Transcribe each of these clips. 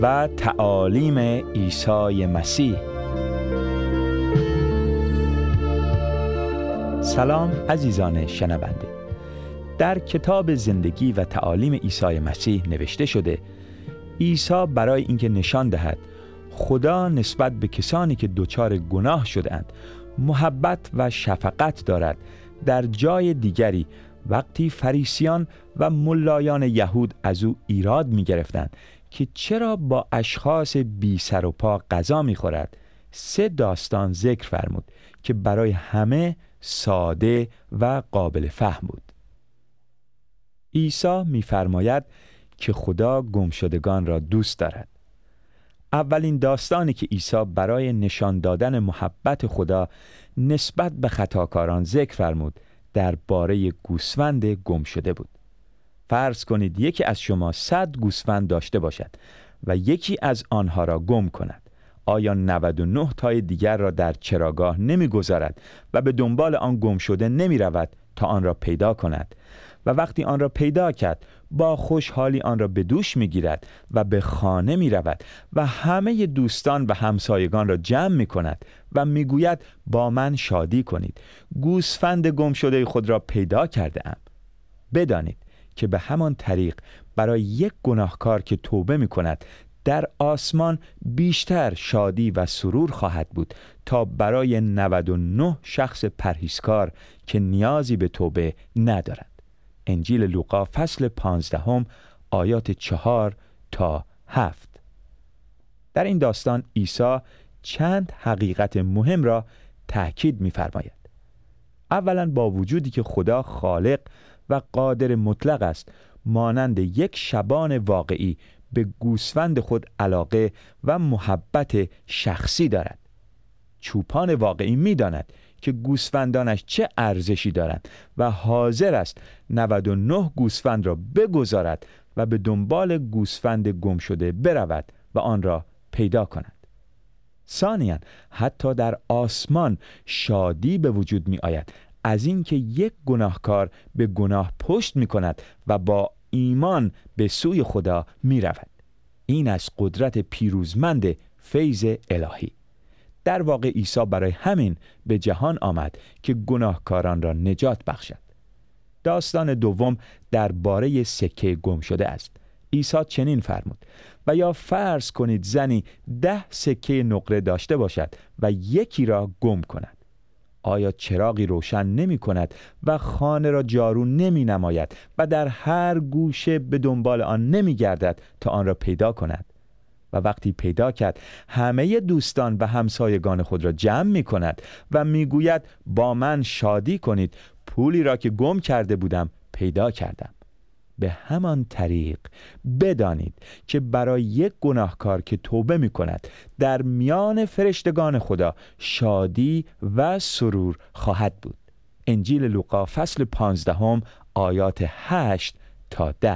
و تعالیم عیسی مسیح. سلام عزیزان شنونده. در کتاب زندگی و تعالیم عیسی مسیح نوشته شده عیسی برای اینکه نشان دهد خدا نسبت به کسانی که دچار گناه شدند محبت و شفقت دارد، در جای دیگری وقتی فریسیان و ملایان یهود از او ایراد می گرفتند که چرا با اشخاص بی سر و پا غذا می خورد، 3 داستان ذکر فرمود که برای همه ساده و قابل فهم بود. عیسی می فرماید که خدا گمشدگان را دوست دارد. اولین داستانی که عیسی برای نشان دادن محبت خدا نسبت به خطاکاران ذکر فرمود درباره گوسفند گم شده بود. فرض کنید یکی از شما 100 گوسفند داشته باشد و یکی از آنها را گم کند. آیا 99 تای دیگر را در چراگاه نمی‌گذارد و به دنبال آن گم شده نمی‌رود تا آن را پیدا کند؟ و وقتی آن را پیدا کرد با خوشحالی آن را به دوش می‌گیرد و به خانه می‌رود و همه دوستان و همسایگان را جمع می‌کند و می‌گوید با من شادی کنید، گوسفند گم شده خود را پیدا کرده ام. بدانید که به همان طریق برای یک گناهکار که توبه می‌کند در آسمان بیشتر شادی و سرور خواهد بود تا برای 99 شخص پرهیزکار که نیازی به توبه ندارند. انجیل لوقا فصل 15 آیات 4 تا 7. در این داستان عیسی چند حقیقت مهم را تأکید می‌فرماید. اولا با وجودی که خدا خالق و قادر مطلق است، مانند یک شبان واقعی به گوسفند خود علاقه و محبت شخصی دارد. چوپان واقعی می‌داند که گوسفندانش چه ارزشی دارند و حاضر است 99 گوسفند را بگذارد و به دنبال گوسفند گم شده برود و آن را پیدا کند. ثانیاً حتی در آسمان شادی به وجود می آید از اینکه یک گناهکار به گناه پشت می کند و با ایمان به سوی خدا می رود. این از قدرت پیروزمند فیض الهی. در واقع عیسی برای همین به جهان آمد که گناهکاران را نجات بخشد. داستان دوم درباره سکه گم شده است. عیسی چنین فرمود: و یا فرض کنید زنی 10 سکه نقره داشته باشد و یکی را گم کند. آیا چراغی روشن نمی کند و خانه را جارو نمی نماید و در هر گوشه به دنبال آن نمی گردد تا آن را پیدا کند؟ و وقتی پیدا کرد همه دوستان و همسایگان خود را جمع می کند و می گوید با من شادی کنید، پولی را که گم کرده بودم پیدا کردم. به همان طریق بدانید که برای یک گناهکار که توبه می کند در میان فرشتگان خدا شادی و سرور خواهد بود. انجیل لوقا فصل 15 آیات 8 تا 10.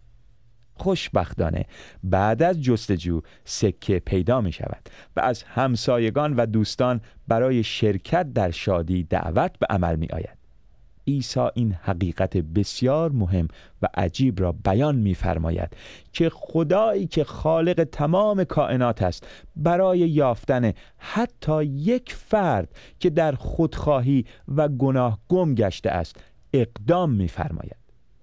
خوشبختانه بعد از جستجو سکه پیدا می شود و از همسایگان و دوستان برای شرکت در شادی دعوت به عمل می آید. عیسی این حقیقت بسیار مهم و عجیب را بیان می فرماید که خدایی که خالق تمام کائنات است برای یافتن حتی یک فرد که در خودخواهی و گناه گم گشته است اقدام می فرماید.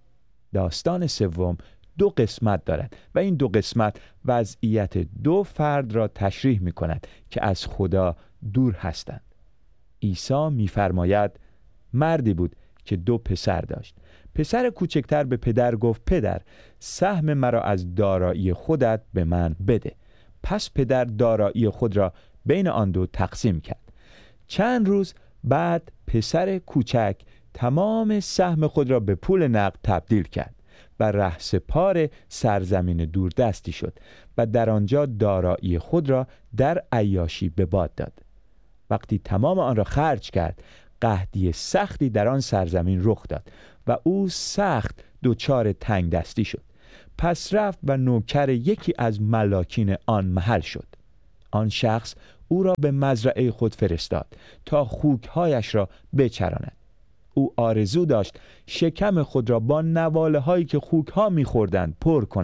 داستان سوم 2 قسمت دارد و این 2 قسمت وضعیت 2 فرد را تشریح می کند که از خدا دور هستند. عیسی می فرماید مردی بود که 2 پسر داشت. پسر کوچکتر به پدر گفت پدر، سهم مرا از دارایی خودت به من بده. پس پدر دارایی خود را بین آن 2 تقسیم کرد. چند روز بعد پسر کوچک تمام سهم خود را به پول نقد تبدیل کرد و رهسپار سرزمین دوردستی شد و در آنجا دارایی خود را در عیاشی به باد داد. وقتی تمام آن را خرج کرد قحطی سختی در آن سرزمین رخ داد و او سخت دچار تنگ دستی شد. پس رفت و نوکر یکی از ملاکین آن محل شد. آن شخص او را به مزرعه خود فرستاد تا خوکهایش را بچراند. او آرزو داشت شکم خود را با نواله هایی که خوکها می‌خوردند پر کند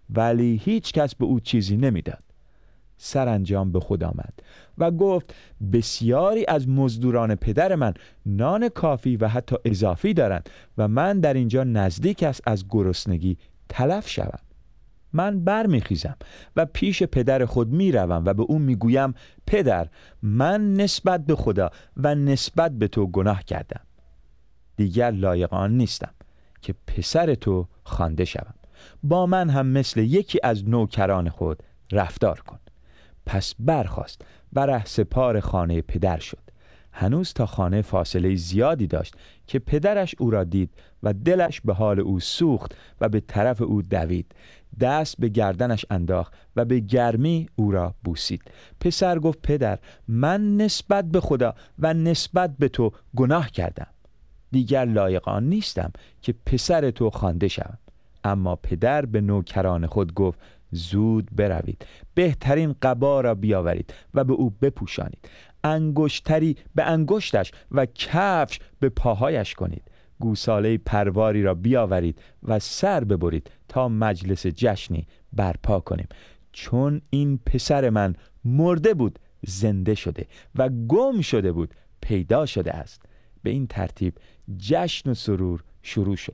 ولی هیچ کس به او چیزی نمیداد. سرانجام به خود آمد و گفت بسیاری از مزدوران پدر من نان کافی و حتی اضافی دارند و من در اینجا نزدیک است از گرسنگی تلف شوم. من برمیخیزم و پیش پدر خود میروم و به او میگویم پدر، من نسبت به خدا و نسبت به تو گناه کردم. دیگر لایق آن نیستم که پسر تو خوانده شوم. با من هم مثل یکی از نوکران خود رفتار کن. پس برخاست و رهسپار خانه پدر شد. هنوز تا خانه فاصله زیادی داشت که پدرش او را دید و دلش به حال او سوخت و به طرف او دوید، دست به گردنش انداخت و به گرمی او را بوسید. پسر گفت پدر، من نسبت به خدا و نسبت به تو گناه کردم. دیگر لایق آن نیستم که پسر تو خوانده شوم. اما پدر به نوکران خود گفت زود بروید، بهترین قبا را بیاورید و به او بپوشانید، انگشتری به انگشتش و کفش به پاهایش کنید، گوساله پرواری را بیاورید و سر ببرید تا مجلس جشنی برپا کنیم، چون این پسر من مرده بود زنده شده و گم شده بود پیدا شده است. به این ترتیب جشن و سرور شروع شد.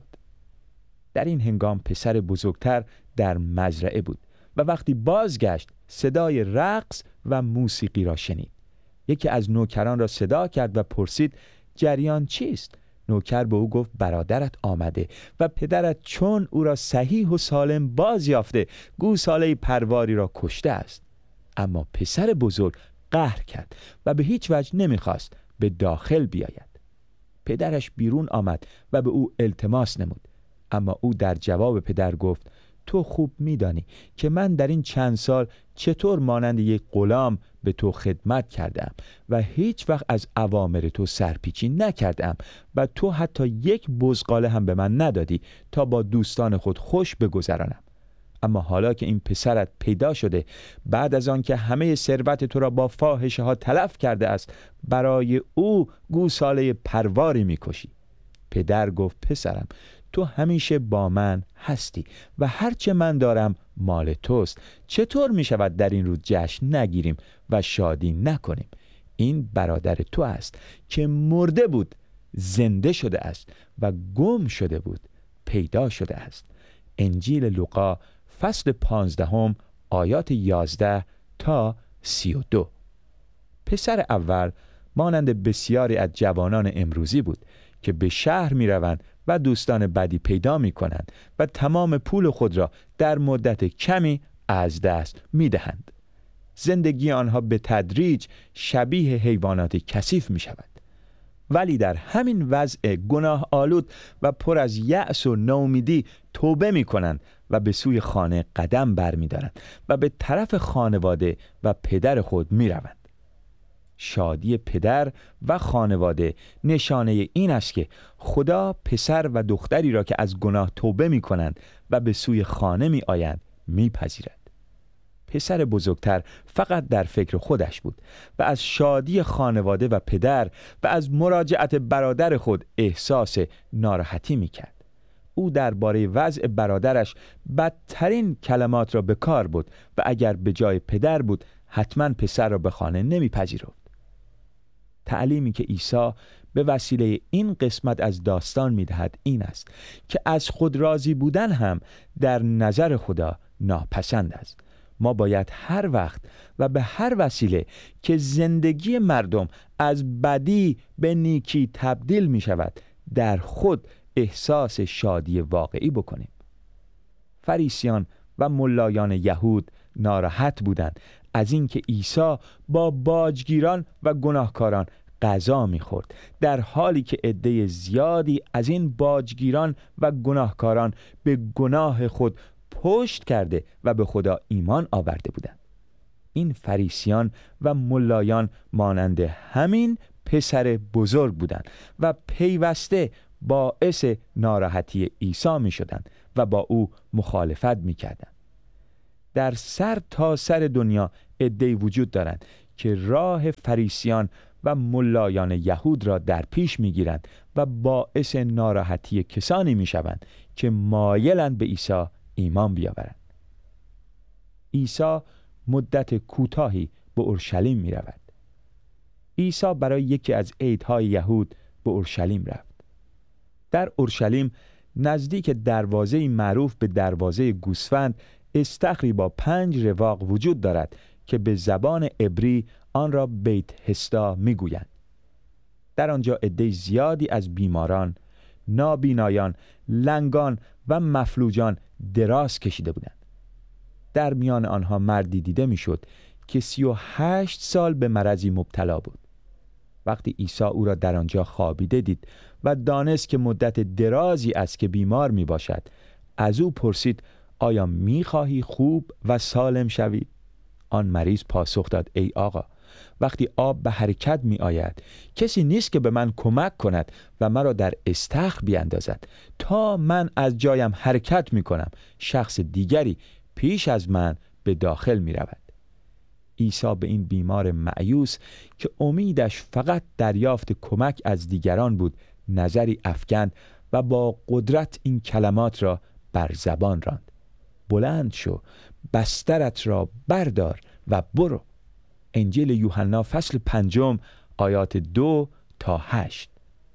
در این هنگام پسر بزرگتر در مزرعه بود و وقتی بازگشت صدای رقص و موسیقی را شنید. یکی از نوکران را صدا کرد و پرسید جریان چیست؟ نوکر به او گفت برادرت آمده و پدرت چون او را صحیح و سالم باز یافته گوساله پرواری را کشته است. اما پسر بزرگ قهر کرد و به هیچ وجه نمیخواست به داخل بیاید. پدرش بیرون آمد و به او التماس نمود، اما او در جواب پدر گفت تو خوب میدانی که من در این چند سال چطور مانند یک غلام به تو خدمت کردم و هیچ وقت از اوامر تو سرپیچی نکردم و تو حتی یک بزغاله هم به من ندادی تا با دوستان خود خوش بگذرانم. اما حالا که این پسرت پیدا شده، بعد از آن که همه ثروت تو را با فاحشه ها تلف کرده است، برای او گوساله پرواری میکشی. پدر گفت پسرم، تو همیشه با من هستی و هرچه من دارم مال توست. چطور می شود در این روز جشن نگیریم و شادی نکنیم؟ این برادر تو است که مرده بود زنده شده است و گم شده بود پیدا شده است. انجیل لوقا فصل 15 آیات 11 تا 32. پسر اول مانند بسیاری از جوانان امروزی بود که به شهر می روند و دوستان بدی پیدا می کنند و تمام پول خود را در مدت کمی از دست می دهند. زندگی آنها به تدریج شبیه حیوانات کثیف می شود. ولی در همین وضع گناه آلود و پر از یأس و نومیدی توبه می کنند و به سوی خانه قدم بر می دارند و به طرف خانواده و پدر خود می روند. شادی پدر و خانواده نشانه این است که خدا پسر و دختری را که از گناه توبه می کنند و به سوی خانه می آیند می پذیرد. پسر بزرگتر فقط در فکر خودش بود و از شادی خانواده و پدر و از مراجعت برادر خود احساس ناراحتی می کرد. او درباره وضع برادرش بدترین کلمات را به کار برد و اگر به جای پدر بود حتما پسر را به خانه نمی پذیرفت. تعلیمی که عیسی به وسیله این قسمت از داستان می دهد این است که از خود راضی بودن هم در نظر خدا ناپسند است. ما باید هر وقت و به هر وسیله که زندگی مردم از بدی به نیکی تبدیل می شود در خود احساس شادی واقعی بکنیم. فریسیان و ملایان یهود ناراحت بودند از اینکه عیسی با باجگیران و گناهکاران غذا می‌خورد، در حالی که عده زیادی از این باجگیران و گناهکاران به گناه خود پشت کرده و به خدا ایمان آورده بودند. این فریسیان و ملایان مانند همین پسر بزرگ بودند و پیوسته باعث ناراحتی عیسی می‌شدند و با او مخالفت می‌کردند. در سر تا سر دنیا عده‌ای وجود دارند که راه فریسیان و ملایان یهود را در پیش می‌گیرند و باعث ناراحتی کسانی می‌شوند که مایلند به عیسی ایمان بیاورند. عیسی مدت کوتاهی به اورشلیم می رود. عیسی برای یکی از عیدهای یهود به اورشلیم رفت. در اورشلیم نزدیک دروازه معروف به دروازه گوسفند استخری با 5 رواق وجود دارد که به زبان عبری آن را بیت هسدا میگویند. در آنجا عده زیادی از بیماران، نابینایان، لنگان و مفلوجان دراز کشیده بودند. در میان آنها مردی دیده میشد که 38 سال به مرضی مبتلا بود. وقتی عیسی او را در آنجا خوابیده دید و دانست که مدت درازی است که بیمار می باشد، از او پرسید آیا می خواهی خوب و سالم شوی؟ آن مریض پاسخ داد ای آقا، وقتی آب به حرکت می آید کسی نیست که به من کمک کند و مرا در استخر بیاندازد. تا من از جایم حرکت می کنم شخص دیگری پیش از من به داخل می رود. عیسی به این بیمار مایوس که امیدش فقط دریافت کمک از دیگران بود نظری افکند و با قدرت این کلمات را بر زبان راند: بلند شو، بسترت را بردار و برو. انجیل یوحنا فصل 5 آیات 2 تا 8.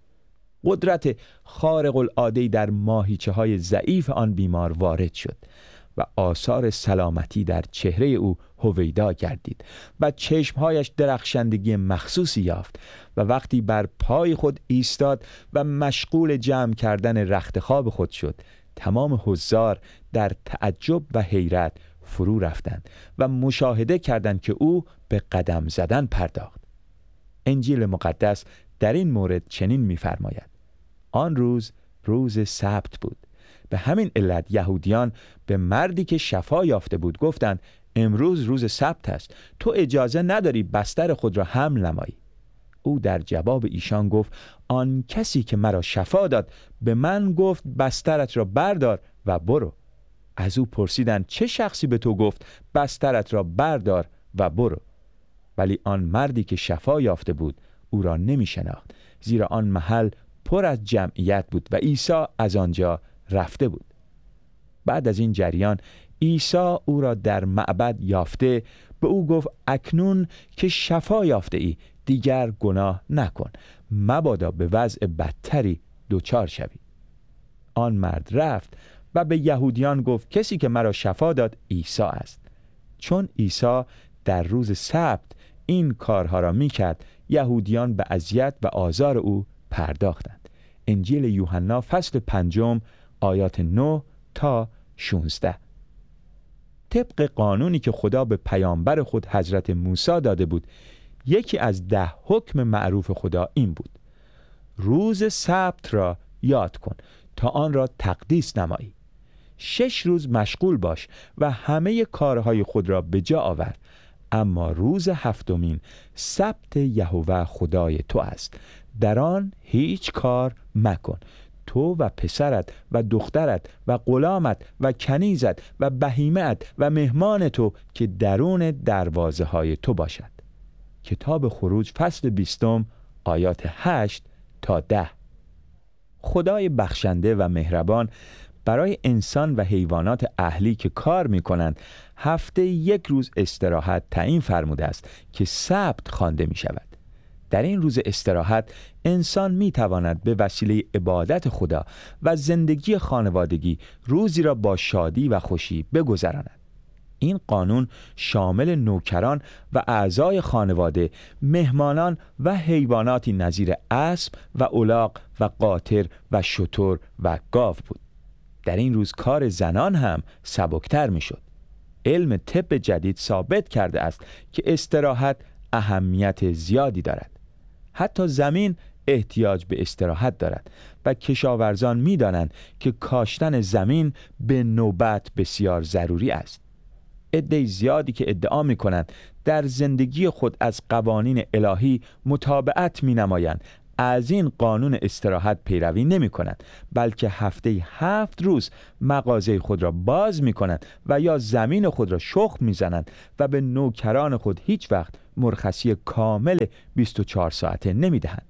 قدرت خارق العاده‌ای در ماهیچه های ضعیف آن بیمار وارد شد و آثار سلامتی در چهره او هویدا گردید و چشمهایش درخشندگی مخصوصی یافت و وقتی بر پای خود ایستاد و مشغول جمع کردن رخت خواب خود شد، تمام حضار در تعجب و حیرت فرو رفتند و مشاهده کردند که او به قدم زدن پرداخت. انجیل مقدس در این مورد چنین می‌فرماید: آن روز روز سبت بود. به همین علت یهودیان به مردی که شفا یافته بود گفتند امروز روز سبت است، تو اجازه نداری بستر خود را حمل نمایی. او در جواب ایشان گفت آن کسی که مرا شفا داد به من گفت بسترت را بردار و برو. از او پرسیدند چه شخصی به تو گفت بسترت را بردار و برو؟ ولی آن مردی که شفا یافته بود او را نمی شناخت، زیرا آن محل پر از جمعیت بود و عیسی از آنجا رفته بود. بعد از این جریان عیسی او را در معبد یافته به او گفت اکنون که شفا یافته ای دیگر گناه نکن، مبادا به وضع بدتری دچار شوی. آن مرد رفت و به یهودیان گفت کسی که مرا شفا داد عیسی است. چون عیسی در روز سبت این کارها را میکرد، یهودیان به اذیت و آزار او پرداختند. انجیل یوحنا فصل 5 آیات 9 تا 16. طبق قانونی که خدا به پیامبر خود حضرت موسی داده بود، یکی از 10 حکم معروف خدا این بود: روز سبت را یاد کن تا آن را تقدیس نمایی. 6 روز مشغول باش و همه کارهای خود را به جا آور، اما روز هفتمین سبت یهوه خدای تو است، در آن هیچ کار مکن. تو و پسرت و دخترت و غلامت و کنیزت و بهیمت و مهمان تو که درون دروازه های تو باشد. کتاب خروج فصل 20 آیات 8 تا 10. خدای بخشنده و مهربان برای انسان و حیوانات اهلی که کار می کنند هفته 1 روز استراحت تعیین فرموده است که سبت خوانده می شود. در این روز استراحت انسان می تواند به وسیله عبادت خدا و زندگی خانوادگی روزی را با شادی و خوشی بگذراند. این قانون شامل نوکران و اعضای خانواده، مهمانان و حیواناتی نظیر اسب و الاغ و قاطر و شتر و گاو بود. در این روز کار زنان هم سبکتر می شد. علم طب جدید ثابت کرده است که استراحت اهمیت زیادی دارد. حتی زمین احتیاج به استراحت دارد و کشاورزان می دانند که کاشتن زمین به نوبت بسیار ضروری است. عده زیادی که ادعا می کنند در زندگی خود از قوانین الهی متابعت می نمایند، از این قانون استراحت پیروی نمی کنند، بلکه هفته 7 روز مغازه خود را باز می کنند و یا زمین خود را شخم می زنند و به نوکران خود هیچ وقت مرخصی کامل 24 ساعته نمی دهند.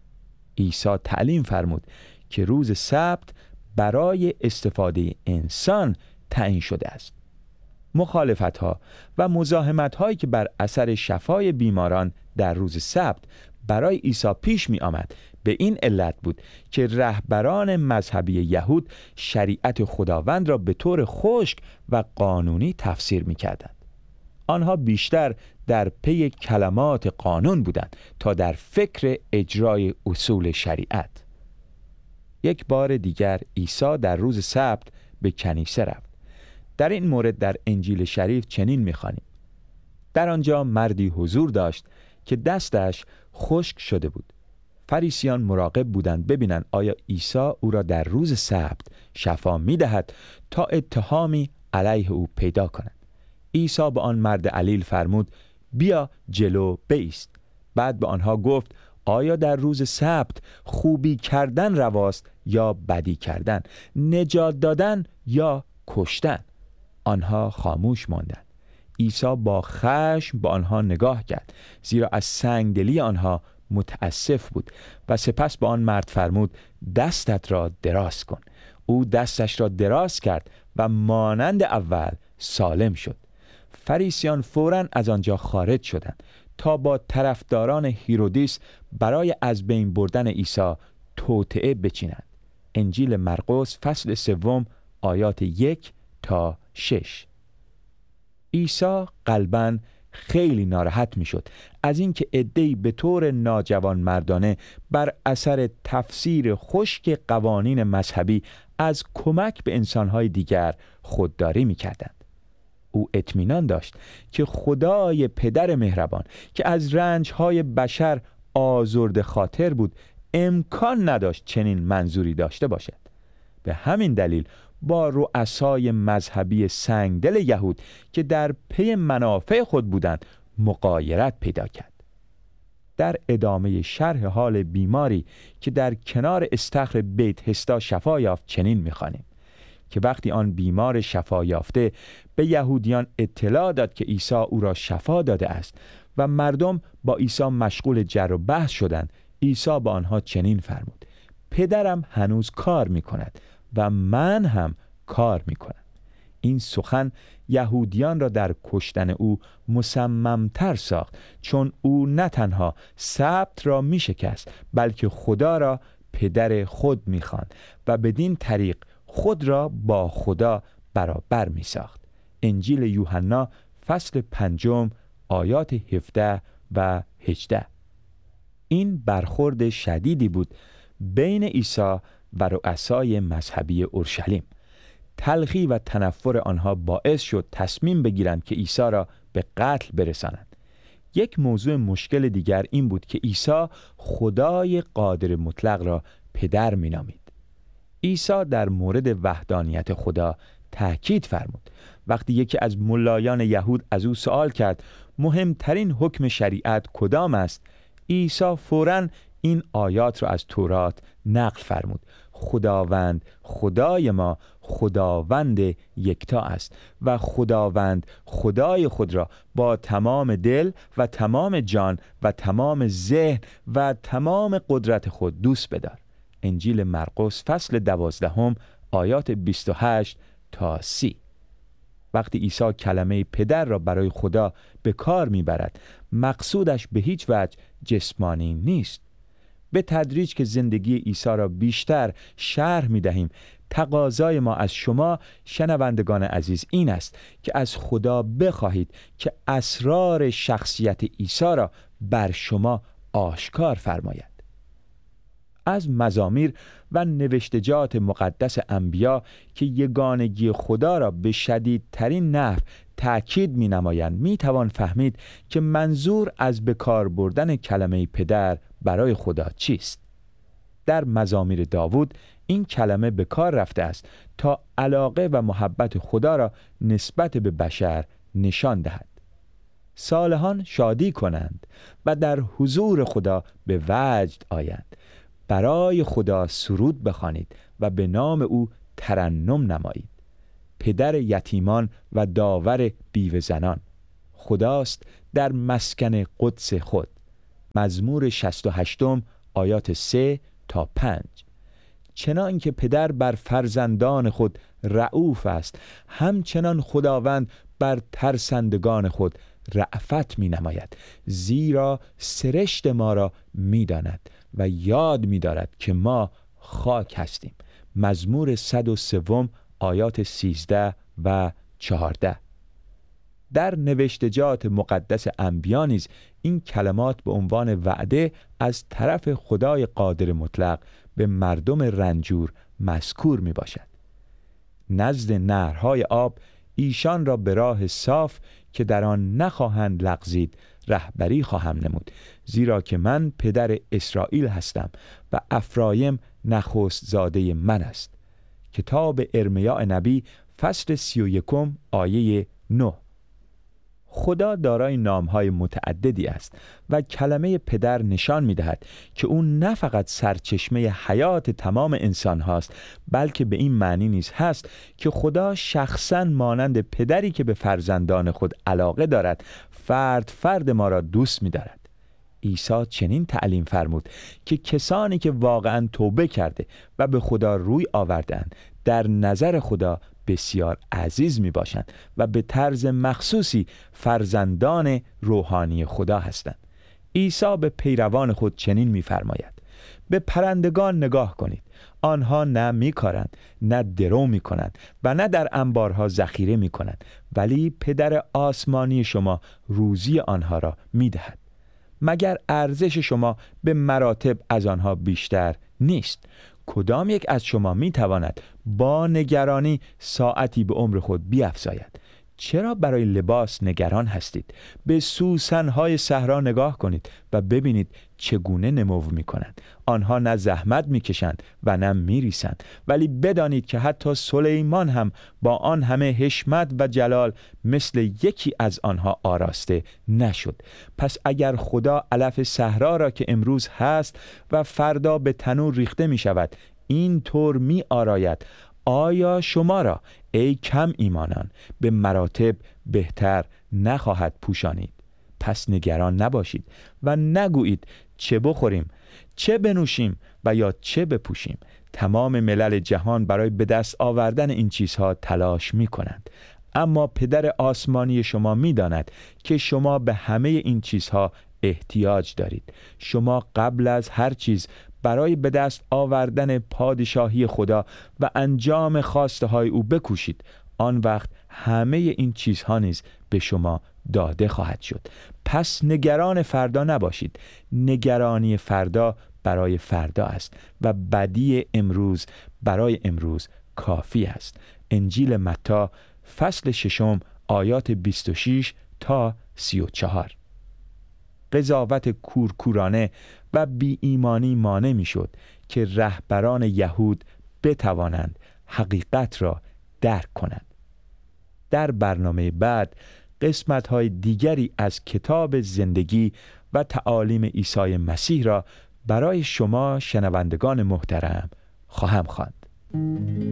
عیسی تعلیم فرمود که روز سبت برای استفاده انسان تعیین شده است. مخالفت‌ها و مزاحمت‌هایی که بر اثر شفای بیماران در روز سبت برای عیسی پیش می آمد به این علت بود که رهبران مذهبی یهود شریعت خداوند را به طور خشک و قانونی تفسیر می کردند. آنها بیشتر در پی کلمات قانون بودند تا در فکر اجرای اصول شریعت. یک بار دیگر عیسی در روز سبت به کنیسه رفت. در این مورد در انجیل شریف چنین می‌خوانیم: در آنجا مردی حضور داشت که دستش خشک شده بود. فریسیان مراقب بودند ببینند آیا عیسی او را در روز سبت شفا می‌دهد تا اتهامی علیه او پیدا کنند. عیسی به آن مرد علیل فرمود: بیا جلو بایست. بعد به آنها گفت: آیا در روز سبت خوبی کردن رواست یا بدی کردن، نجات دادن یا کشتن؟ آنها خاموش ماندند. عیسی با خشم به آنها نگاه کرد، زیرا از سنگدلی آنها متاسف بود و سپس به آن مرد فرمود: دستت را دراز کن. او دستش را دراز کرد و مانند اول سالم شد. فریسیان فوراً از آنجا خارج شدند تا با طرفداران هیرودیس برای از بین بردن عیسی توطئه بچینند. انجیل مرقس فصل 3 آیات 1 تا 6. عیسی قلباً خیلی ناراحت میشد از اینکه عده‌ای به طور ناجوان مردانه بر اثر تفسیر خشک قوانین مذهبی از کمک به انسان‌های دیگر خودداری می‌کردند. او اطمینان داشت که خدای پدر مهربان که از رنج‌های بشر آزرده خاطر بود امکان نداشت چنین منظوری داشته باشد. به همین دلیل با رؤسای مذهبی سنگدل یهود که در پی منافع خود بودند مغایرت پیدا کرد. در ادامه شرح حال بیماری که در کنار استخر بیت هسدا شفا یافت چنین می‌خوانیم که وقتی آن بیمار شفا یافته به یهودیان اطلاع داد که عیسی او را شفا داده است و مردم با عیسی مشغول جر و بحث شدند، عیسی با آنها چنین فرمود: پدرم هنوز کار می‌کند و من هم کار می‌کنم. این سخن یهودیان را در کشتن او مصمم‌تر ساخت، چون او نه تنها سبت را می‌شکست بلکه خدا را پدر خود می‌خواند و بدین طریق خود را با خدا برابر می ساخت. انجیل یوحنا فصل 5 آیات 17 و 18. این برخورد شدیدی بود بین عیسی و رؤسای مذهبی اورشلیم. تلخی و تنفر آنها باعث شد تصمیم بگیرند که عیسی را به قتل برسانند. یک موضوع مشکل دیگر این بود که عیسی خدای قادر مطلق را پدر می نامید. عیسی در مورد وحدانیت خدا تأکید فرمود. وقتی یکی از ملایان یهود از او سوال کرد مهمترین حکم شریعت کدام است، عیسی فوراً این آیات را از تورات نقل فرمود: خداوند خدای ما خداوند یکتا است و خداوند خدای خود را با تمام دل و تمام جان و تمام ذهن و تمام قدرت خود دوست بدار. انجیل مرقس فصل 12 آیات 28 تا 30. وقتی عیسی کلمه پدر را برای خدا به کار میبرد مقصودش به هیچ وجه جسمانی نیست. به تدریج که زندگی عیسی را بیشتر شرح میدهیم تقاضای ما از شما شنوندگان عزیز این است که از خدا بخواهید که اسرار شخصیت عیسی را بر شما آشکار فرماید. از مزامیر و نوشتجات مقدس انبیا که یگانگی خدا را به شدیدترین نحو تأکید می نمایند می توان فهمید که منظور از به کار بردن کلمه پدر برای خدا چیست. در مزامیر داوود این کلمه به کار رفته است تا علاقه و محبت خدا را نسبت به بشر نشان دهد. صالحان شادی کنند و در حضور خدا به وجد آیند. برای خدا سرود بخوانید و به نام او ترنم نمایید. پدر یتیمان و داور بیوه زنان خداست در مسکن قدس خود. مزمور 68 آیات 3 تا 5. چنان که پدر بر فرزندان خود رئوف است همچنان خداوند بر ترسندگان خود رأفت می نماید، زیرا سرشت ما را می داند و یاد می دارد که ما خاک هستیم. مزمور 103 آیات 13 و 14. در نوشتجات مقدس انبیا نیز این کلمات به عنوان وعده از طرف خدای قادر مطلق به مردم رنجور مذکور می باشد. نزد نهرهای آب ایشان را به راه صاف که در آن نخواهند لغزید رهبری خواهم نمود، زیرا که من پدر اسرائیل هستم و افرایم نخست زاده من است. کتاب ارمیا نبی فصل 31 آیه 9. خدا دارای نامهای متعددی است و کلمه پدر نشان می‌دهد که او نه فقط سرچشمه حیات تمام انسان هاست، بلکه به این معنی نیز هست که خدا شخصاً مانند پدری که به فرزندان خود علاقه دارد، فرد ما را دوست می‌دارد. عیسی چنین تعلیم فرمود که کسانی که واقعاً توبه کرده و به خدا روی آوردند در نظر خدا بسیار عزیز می باشند و به طرز مخصوصی فرزندان روحانی خدا هستند. عیسی به پیروان خود چنین می فرماید: به پرندگان نگاه کنید، آنها نه می کارند، نه درو می کنند و نه در انبارها ذخیره می کنند، ولی پدر آسمانی شما روزی آنها را می دهد. مگر ارزش شما به مراتب از آنها بیشتر نیست؟ کدام یک از شما می تواند با نگرانی ساعتی به عمر خود بیفزاید؟ چرا برای لباس نگران هستید؟ به سوسن‌های صحرا نگاه کنید و ببینید چگونه نمو می‌کنند. آنها نه زحمت می‌کشند و نه می‌ریسند، ولی بدانید که حتی سلیمان هم با آن همه حشمت و جلال مثل یکی از آنها آراسته نشد. پس اگر خدا علف صحرا را که امروز هست و فردا به تنور ریخته می‌شود این طور می‌آراید، آیا شما را ای کم ایمانان به مراتب بهتر نخواهد پوشانید؟ پس نگران نباشید و نگویید چه بخوریم، چه بنوشیم و یا چه بپوشیم. تمام ملل جهان برای به دست آوردن این چیزها تلاش می کنند، اما پدر آسمانی شما می داند که شما به همه این چیزها احتیاج دارید. شما قبل از هر چیز برای به دست آوردن پادشاهی خدا و انجام خواسته های او بکوشید، آن وقت همه این چیزها نیز به شما داده خواهد شد. پس نگران فردا نباشید. نگرانی فردا برای فردا است و بدی امروز برای امروز کافی است. انجیل متی فصل 6 آیات 26 تا 34. قضاوت کورکورانه و بی ایمانی مانع می شد که رهبران یهود بتوانند حقیقت را درک کنند. در برنامه بعد قسمت‌های دیگری از کتاب زندگی و تعالیم عیسی مسیح را برای شما شنوندگان محترم خواهم خواند.